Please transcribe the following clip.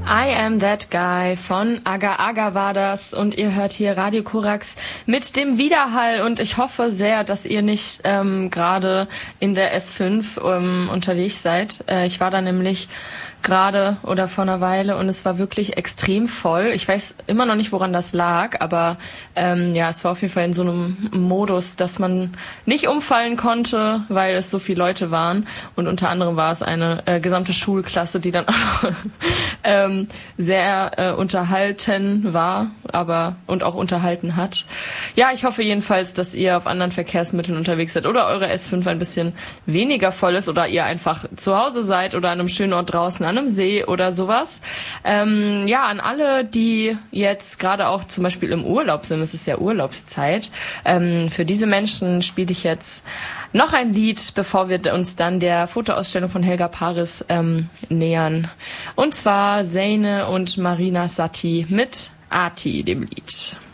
I Am That Guy von Aga Aga war das und ihr hört hier Radio Korax mit dem Widerhall und ich hoffe sehr, dass ihr nicht gerade in der S5 unterwegs seid. Ich war da nämlich gerade oder vor einer Weile und es war wirklich extrem voll. Ich weiß immer noch nicht, woran das lag, aber es war auf jeden Fall in so einem Modus, dass man nicht umfallen konnte, weil es so viele Leute waren und unter anderem war es eine gesamte Schulklasse, die dann sehr unterhalten war, und auch unterhalten hat. Ja, ich hoffe jedenfalls, dass ihr auf anderen Verkehrsmitteln unterwegs seid oder eure S5 ein bisschen weniger voll ist oder ihr einfach zu Hause seid oder an einem schönen Ort draußen, an einem See oder sowas. An alle, die jetzt gerade auch zum Beispiel im Urlaub sind, es ist ja Urlaubszeit, für diese Menschen spiele ich jetzt noch ein Lied, bevor wir uns dann der Fotoausstellung von Helga Paris nähern. Und zwar Zeine und Marina Satti mit Ati, dem Lied.